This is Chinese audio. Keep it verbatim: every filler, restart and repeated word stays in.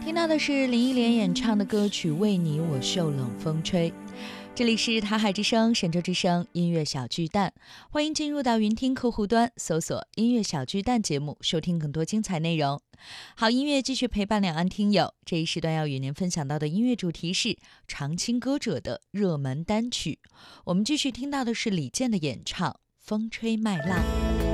听到的是林忆莲演唱的歌曲《为你我受冷风吹》。这里是台海之声、神州之声音乐小巨蛋，欢迎进入到云听客户端，搜索音乐小巨蛋节目，收听更多精彩内容。好音乐继续陪伴两岸听友，这一时段要与您分享到的音乐主题是常青歌者的热门单曲。我们继续听到的是李健的演唱《风吹麦浪》。